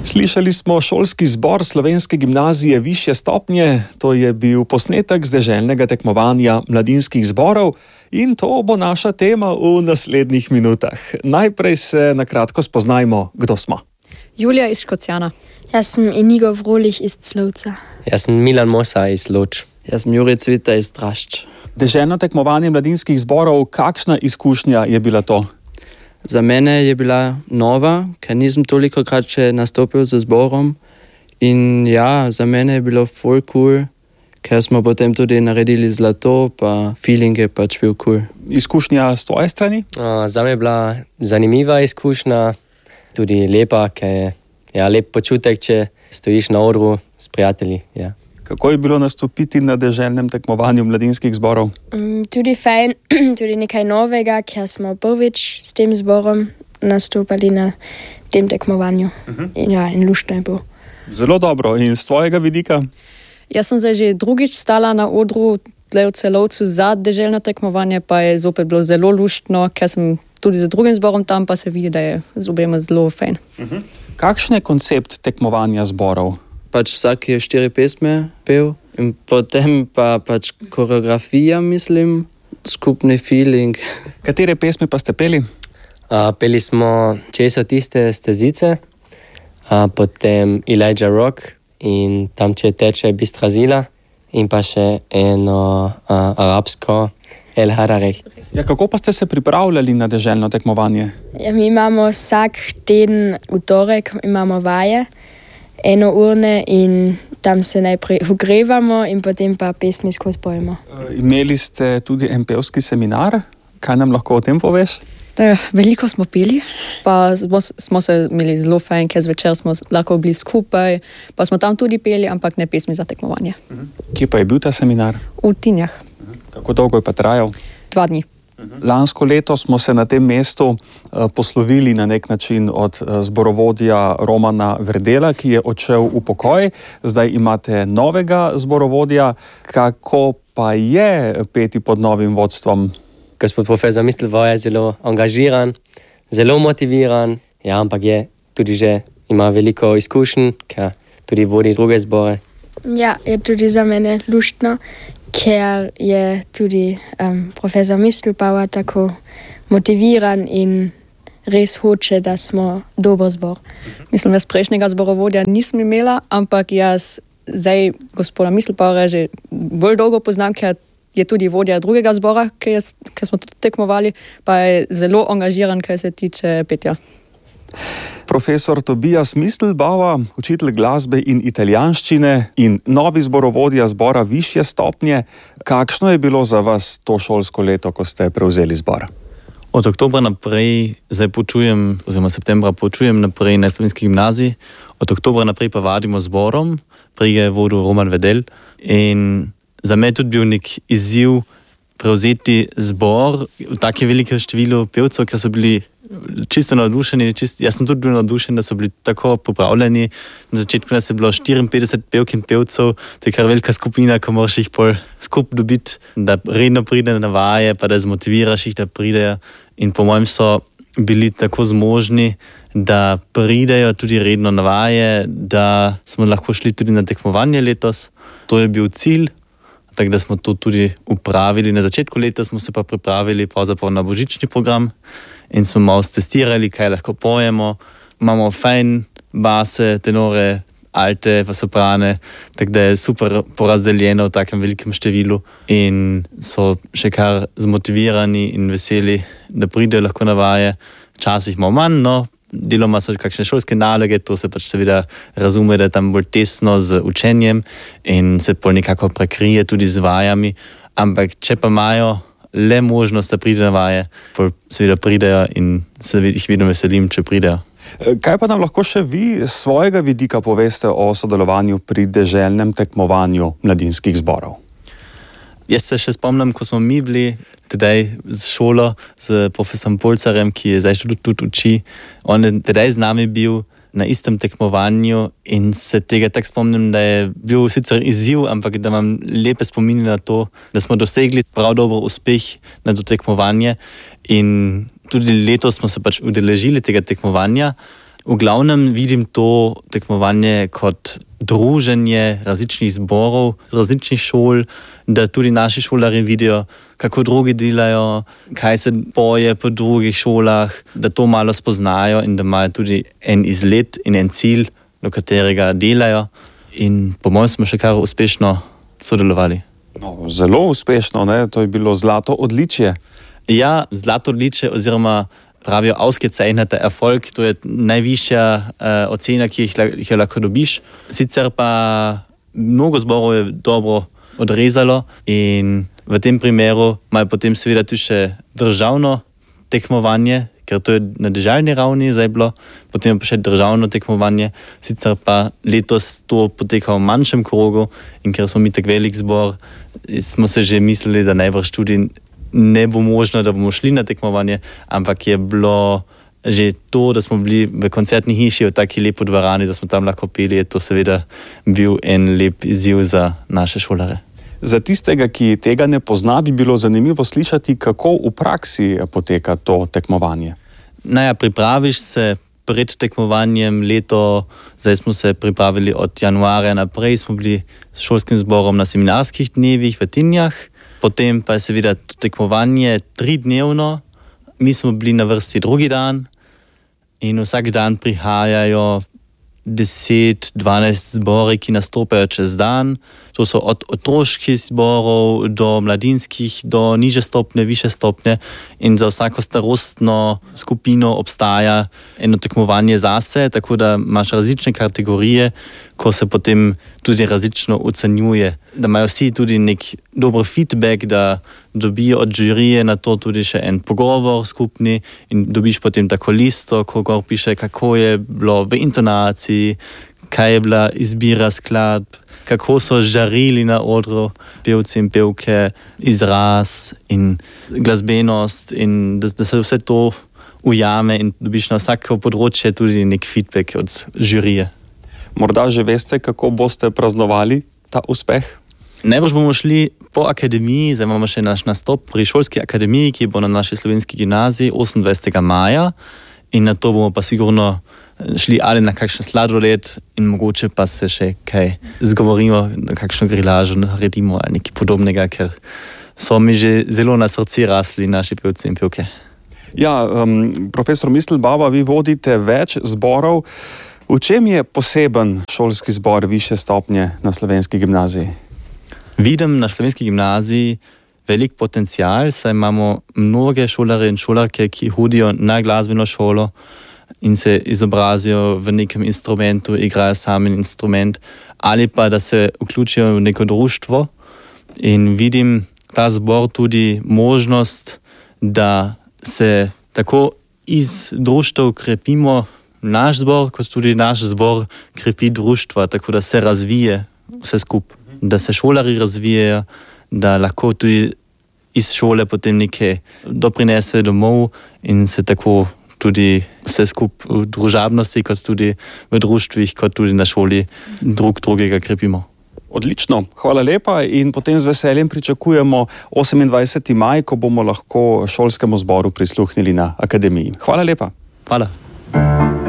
Slišali smo šolski zbor Slovenske gimnazije višje stopnje, to je bil posnetek z deželnega tekmovanja mladinskih zborov in to bo naša tema v naslednjih minutah. Najprej se na kratko spoznajmo, kdo smo. Julija iz Škocjana. Jaz sem Inigo Vrolich iz Clovca. Jaz sem Milan Mosa iz Loč. Jaz sem Jurij Cvita iz Drašč. Deželno tekmovanje mladinskih zborov, kakšna izkušnja je bila to? Za mene je bila nova, ker nisem tolikokrat še nastopil z zborom. In ja, za mene je bilo ful cool, ker smo potem tudi naredili zlato, pa feeling je pač bil cool. Izkušnja s tvoje strani? Za me je bila zanimiva izkušnja, tudi lepa, ker je lep počutek, če stojiš na odru s prijatelji. Ja. Kako je bilo nastopiti na deželnem tekmovanju mladinskih zborov? Tudi fajn, tudi nekaj novega, ker smo prvič s tem zborom nastopali na tem tekmovanju. In luštno je bilo. Zelo dobro. In z tvojega vidika? Jaz sem zdaj že drugič stala na odru tle v Celovcu za deželno tekmovanje, pa je zopet bilo zelo luštno, ker sem tudi z drugim zborom tam, pa se vidi, da je z obema zelo fajn. Kakšen je koncept tekmovanja zborov? Pač vsak je 4 pesme pel in potem pa pač koreografija, mislim, skupni feeling. Katere pesmi pa ste peli? Peli smo Če so tiste stezice, potem Elijah Rock in Tam če teče bistra zila in pa še eno arabsko El Harareh. Ja, kako pa ste se pripravljali na deželno tekmovanje? Ja, mi imamo vsak teden v torek imamo vaje, enourne in tam se najprej ogrevamo in potem pa pesmi skozi pojemo. Imeli ste tudi en pevski seminar. Kaj nam lahko o tem poveš? Veliko smo peli, pa smo se imeli zelo fajn, ker zvečer smo lahko bili skupaj, pa smo tam tudi peli, ampak ne pesmi za tekmovanje. Kje pa je bil ta seminar? V Tinjah. Kako dolgo je pa trajal? 2 dni. Lansko leto smo se na tem mestu poslovili na nek način od zborovodja Romana Verdela, ki je odšel v pokoj. Zdaj imate novega zborovodja. Kako pa je peti pod novim vodstvom? Gospod profesor Mistelbauer je zelo angažiran, zelo motiviran, ja, ampak je tudi že ima veliko izkušenj, ker tudi vodi druge zbore. Ja, je tudi za mene luštno, ker je tudi profesor Mistelbauer tako motiviran in res hoče, da smo dober zbor. Mislim, jaz prejšnjega zborovodja nisem imela, ampak jaz zdaj gospoda Mistelbauera že bolj dolgo poznam, ker je tudi vodja drugega zbora, ker smo tudi tekmovali, pa je zelo angažiran, kar se tiče petja. Profesor Tobias Mistelbauer, učitelj glasbe in italijanščine in novi zborovodja zbora višje stopnje. Kakšno je bilo za vas to šolsko leto, ko ste prevzeli zbor? Od oktobra naprej, zdaj počujem, oziroma septembra počujem naprej na Slovenski gimnaziji. Od oktobra naprej pa vadimo zborom, prej je vodil Roman Verdel. In za me je tudi bil nek izziv prevzeti zbor v take velike število pevcev, ker so bili čisto navdušeni. Jaz sem tudi bil navdušen, da so bili tako pripravljeni. Na začetku nas je bilo 54 pevk in pevcev, to je kar velika skupina, ko moraš jih pol skupaj dobiti, da redno pride na vaje, pa da zmotiviraš jih, da pridejo. In po mojem so bili tako zmožni, da pridejo tudi redno na vaje, da smo lahko šli tudi na tekmovanje letos. To je bil cilj. Tako da smo to tudi upravili. Na začetku leta smo se pa pripravili pravzaprav na božični program in smo malo testirali, kaj lahko pojemo. Imamo fajn base, tenore, alte, pa soprane, tako da je super porazdeljeno v takem velikem številu in so še kar zmotivirani in veseli, da pridejo lahko na vaje. Včasih malo manj, no, deloma so kakšne šolske naloge, to se pač seveda razume, da je tam bolj tesno z učenjem in se pol nekako prekrije tudi z vajami, ampak če pa imajo le možnost, da pride na vaje, pol seveda pridejo in se jih vedno veselim, če pridejo. Kaj pa nam lahko še vi z svojega vidika poveste o sodelovanju pri deželnem tekmovanju mladinskih zborov? Jaz se še spomnim, ko smo mi bili tedaj z šolo, z profesorom Polcarjem, ki je zdaj tudi uči. On je tedaj z nami bil na istem tekmovanju in se tega tako spomnim, da je bil sicer izziv, ampak da imam lepe spomine na to, da smo dosegli prav dober uspeh na to tekmovanje in tudi letos smo se pač udeležili tega tekmovanja. V glavnem vidim to tekmovanje kot druženje različnih zborov, različnih šol, da tudi naši šolari vidijo, kako drugi delajo, kaj se poje po drugih šolah, da to malo spoznajo in da imajo tudi en izlet in en cilj, do katerega delajo. In po mojem smo še kar uspešno sodelovali. No, zelo uspešno, ne? To je bilo zlato odličje. Ja, zlato odličje oziroma pravijo ausgezeichnete Erfolg, to je najvišja ocena, ki jih lahko dobiš. Sicer pa mnogo zborov je dobro odrezalo in v tem primeru imajo potem seveda tudi še državno tekmovanje, ker to je na državni ravni zdaj bilo, potem pa še državno tekmovanje, sicer pa letos to poteka v manjšem krogu in ker smo mi tak velik zbor, smo se že mislili, da najbrž tudi ne bo možno, da bomo šli na tekmovanje, ampak je bilo že to, da smo bili v koncertni hiši v taki lepo dvorani, da smo tam lahko peli, je to seveda bil en lep izziv za naše šolare. Za tistega, ki tega ne pozna, bi bilo zanimivo slišati, kako v praksi poteka to tekmovanje. Pripraviš se pred tekmovanjem leto, zdaj smo se pripravili od januarja naprej, smo bili s šolskim zborom na seminarskih dnevih v Tinjah, potem pa je seveda tekmovanje 3-dnevno, mi smo bili na vrsti drugi dan in vsak dan prihajajo 10-12 zbori, ki nastopajo čez dan. To so od otroških zborov do mladinskih, do nižje stopnje, više stopnje in za vsako starostno skupino obstaja eno tekmovanje zase, tako da imaš različne kategorije, ko se potem tudi različno ocenjuje. Da imajo vsi tudi nek dober feedback, da dobijo od žirije na to tudi še en pogovor skupni in dobiš potem tako listo, ko gor piše, kako je bilo v intonaciji, kaj je bila izbira skladb, kako so žarili na odru pevci in pevke, izraz in glasbenost in da se vse to ujame in dobiš na vsako področje tudi nek feedback od žirije. Morda že veste, kako boste praznovali ta uspeh? Najbrž bomo šli po akademiji, zdaj imamo še naš nastop pri šolski akademiji, ki bo na naši slovenski gimnaziji 28. maja in na to bomo pa sigurno šli ali na kakšen sladoled in mogoče pa se še kaj zgovorimo, kakšno grilažo naredimo ali nekaj podobnega, ker so mi že zelo na srci rasli naši pevci in pevke. Ja, profesor Mistelbauer, vi vodite več zborov. V čem je poseben šolski zbor višje stopnje na slovenski gimnaziji? Vidim na slovenski gimnaziji velik potencial, saj imamo mnoge šolare in šolarke, ki hodijo na glasbeno šolo in se izobrazijo v nekem instrumentu, igrajo sami instrument ali pa da se vključijo v neko društvo in vidim ta zbor tudi možnost, da se tako iz društev krepimo naš zbor, kot tudi naš zbor krepi društva, tako da se razvije vse skupaj, da se šolari razvijajo, da lahko tudi iz šole potem nekaj doprinese domov in se tako tudi vse skupaj v družabnosti, kot tudi v društvih, kot tudi na šoli drugega krepimo. Odlično, hvala lepa in potem z veseljem pričakujemo 28. maj, ko bomo lahko šolskemu zboru prisluhnili na akademiji. Hvala lepa. Hvala.